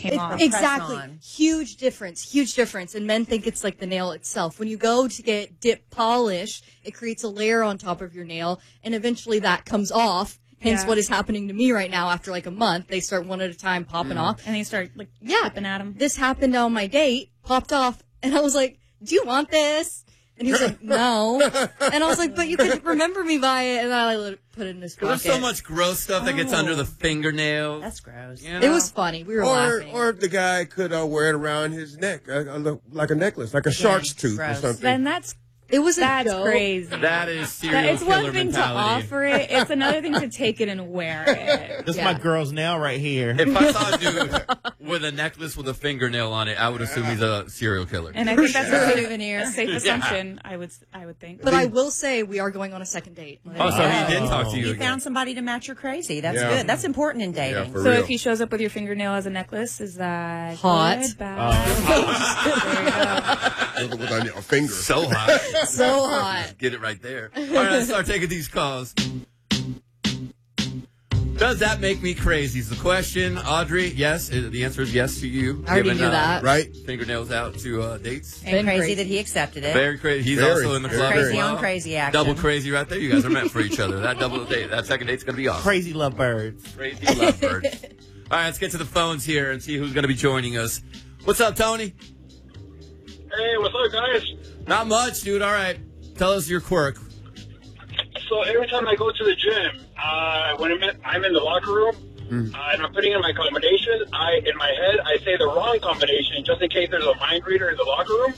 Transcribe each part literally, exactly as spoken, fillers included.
came it, off. Exactly. Huge difference. Huge difference. And men think it's like the nail itself. When you go to get dip polish, it creates a layer on top of your nail, and eventually that comes off. Hence Yeah. what is happening to me right now after like a month. They start one at a time popping Mm. off. And they start like yeah. flipping at them. This happened on my date, popped off, and I was like, do you want this? And he was like, no. And I was like, but you could remember me by it. And I like, put it in his pocket. There's so much gross stuff that gets Oh. under the fingernail. That's gross. You know? It was funny. We were or, laughing. Or the guy could uh, wear it around his neck, uh, uh, like a necklace, like a shark's tooth gross. or something. Then that's It was a that's joke. crazy. That is serial That- it's killer one thing mentality. to offer it. It's another thing to take it and wear it. This Yeah. is my girl's nail right here. If I saw a dude with a necklace with a fingernail on it, I would assume he's a serial killer. And I think that's a safe, Souvenir. a safe assumption. I would I would think. But I will say we are going on a second date. Oh, so he did talk to you You again. found somebody to match your crazy. That's Yeah. good. That's important in dating. Yeah, for so real. if he shows up with your fingernail as a necklace, is that Hot. good, bad? There you go. with a, a finger. So hot. So hot. Get it right there. All right, let's start taking these calls. Does that make me crazy is the question. Audrey, yes. uh, The answer is yes to you. I already Giving, knew uh, that. Right? Fingernails out to uh, dates. And Been crazy, crazy. that he accepted it. Very crazy. He's Very, also in the very club crazy as well. on crazy action. Double crazy right there. You guys are meant for each other. That double date, that second date's going to be awesome. Crazy lovebirds. Crazy lovebird. All right, let's get to the phones here and see who's going to be joining us. What's up, Tony? Hey, what's up, guys? Not much, dude. All right. Tell us your quirk. So every time I go to the gym, uh, when I'm in, I'm in the locker room, Mm. uh, and I'm putting in my combination, I in my head, I say the wrong combination just in case there's a mind reader in the locker room.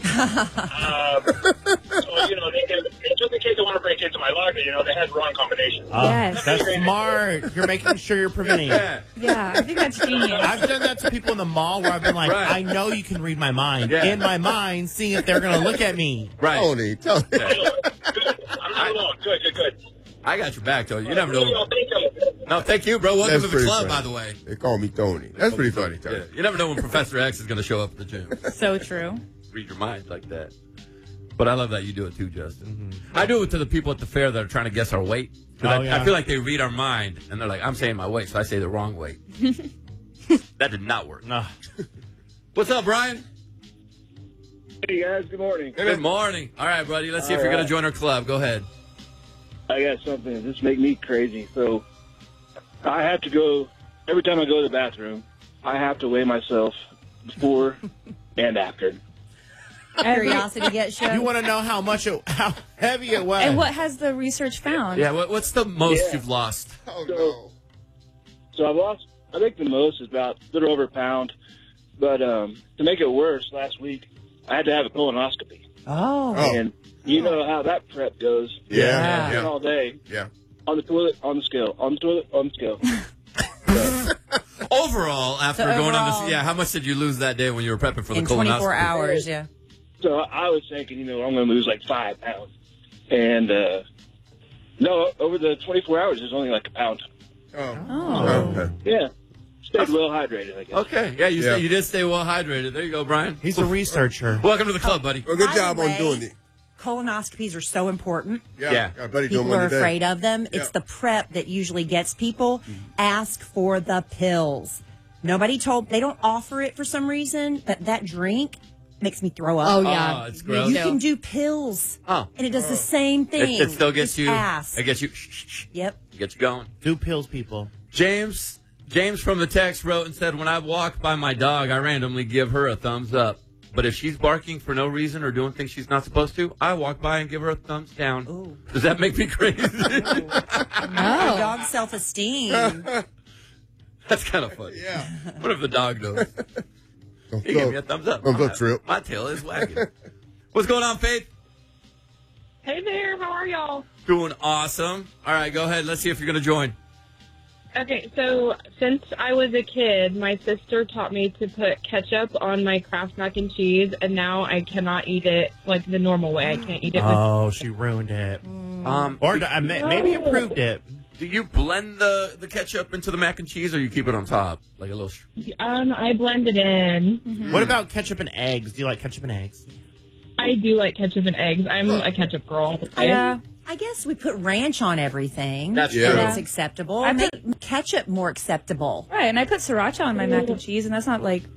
um, so, you know, they can, just in case they want to break into my locker, you know, they had the wrong combination. Oh, Yes. That's smart. You're making sure you're preventing it. Yeah. Yeah, I think that's genius. I've done that to people in the mall where I've been like, Right. I know you can read my mind. Yeah. In my mind, seeing if they're going to look at me. Right. Tony, Tony. Good. I'm not alone. Good, good, good. I got your back, Tony. You never Really, know. I'll thank you. No, thank you, bro. Welcome That's to the pretty club, funny. by the way. They call me Tony. That's pretty funny, Tony. Yeah. You never know when Professor X is going to show up at the gym. So true. Read your mind like that. But I love that you do it too, Justin. I do it to the people at the fair that are trying to guess our weight. 'Cause Oh, I, yeah. I feel like they read our mind, and they're like, I'm saying my weight, so I say the wrong weight. That did not work. No. What's up, Brian? Hey, guys, good morning. Good morning. All right, buddy. Let's see if you're going to join our club. Go ahead. I got something that just make me crazy. So I have to go every time I go to the bathroom. I have to weigh myself before and after. Curiosity gets shown. You want to know how much it, how heavy it was. And what has the research found? Yeah, what, what's the most Yeah. you've lost? Oh, no. So I've lost. I think the most is about a little over a pound. But um, to make it worse, last week I had to have a colonoscopy, Oh. Oh. and you know how that prep goes. Yeah. Spent Yeah. all day Yeah. on the toilet, on the scale, on the toilet, on the scale. Overall, after So going on overall- this, yeah, how much did you lose that day when you were prepping for the In colonoscopy? twenty-four hours, yeah. So I was thinking, you know, I'm going to lose like five pounds, and uh, no, over the twenty-four hours, it's only like a pound. Oh. Oh. Okay. Yeah, stayed well hydrated, I guess. Okay, yeah, you Yeah. Stay, you did stay well hydrated. There you go, Brian. He's a researcher. Welcome to the club, buddy. Well, good By job the on way, doing it. Colonoscopies are so important. Yeah. Yeah. Our buddy doing People one are today. afraid of them. It's Yeah. the prep that usually gets people. Ask for the pills. Nobody told, they don't offer it for some reason, but that drink makes me throw up. Oh, yeah. Oh, it's gross. You Me too. can do pills, Oh, and it does the same it, thing. it still gets Just you. Ask. It gets you. Shh, shh, shh, Yep. gets you going. Do pills, people. James, James from the text wrote and said, "When I walk by my dog, I randomly give her a thumbs up. But if she's barking for no reason or doing things she's not supposed to, I walk by and give her a thumbs down. Ooh. Does that make me crazy? Your dog's self-esteem. That's kind of funny. Yeah. What if the dog knows? Don't He gave me a thumbs up. Thumbs up, Trip. My tail is wagging. What's going on, Faith? Hey there, how are y'all? Doing awesome. All right, go ahead. Let's see if you're going to join. Okay, so since I was a kid, my sister taught me to put ketchup on my Kraft mac and cheese, and now I cannot eat it like the normal way. I can't eat it with... Oh, she ruined it. Um, Or uh, ma- maybe improved it. do you blend the, the ketchup into the mac and cheese, or you keep it on top? Like a little... Sh- Um, I blend it in. What about ketchup and eggs? Do you like ketchup and eggs? I do like ketchup and eggs. I'm a ketchup girl. Yeah. I guess we put ranch on everything. That's Yeah. true. That's acceptable. I Make ketchup more acceptable. Right, and I put sriracha on my mac and cheese, and that's not like